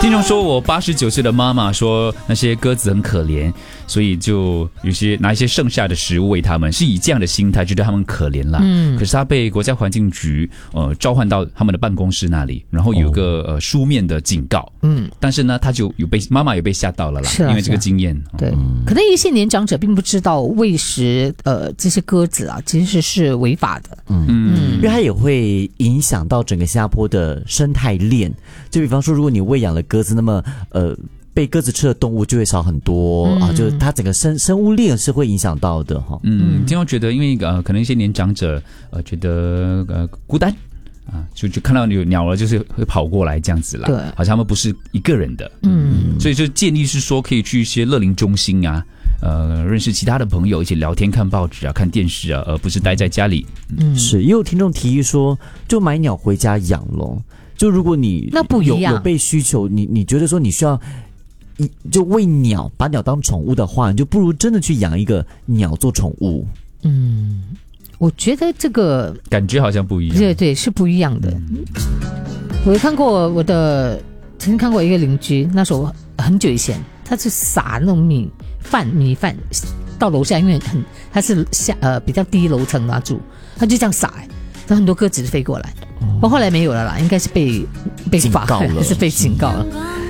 听众说我89岁的妈妈说那些鸽子很可怜，所以就拿一些剩下的食物喂它们，是以这样的心态觉得它们可怜啦。可是他被国家环境局召唤到他们的办公室那里，然后有个书面的警告。但是呢，他就妈妈有被吓到了啦，因为这个经验。 对，可能一些年长者并不知道喂食这些鸽子啊，其实是违法的。 因为它也会影响到整个新加坡的生态链。就比方说，如果你喂养了鸽子，那么被鸽子吃的动物就会少很多啊，就是它整个生物链是会影响到的哈。 经常觉得，因为可能一些年长者觉得孤单啊，就看到有鸟了，就是会跑过来这样子啦。 对， 好像他们不是一个人的。所以就建议是说，可以去一些乐龄中心啊。认识其他的朋友，一起聊天、看报纸啊、看电视啊，而不是待在家里。 是，也有听众提议说，就买鸟回家养咯。就如果你那不一样有被需求，你觉得说你需要就喂鸟，把鸟当宠物的话，你就不如真的去养一个鸟做宠物。 我觉得这个感觉好像不一样。 对，是不一样的。我有看过曾经看过一个邻居，那时候很久以前，他是撒那种米饭到楼下，因为他是比较低楼层啊住，他就这样撒，然后很多鸽子飞过来。不过后来没有了啦，应该是被罚了，还是被警告了。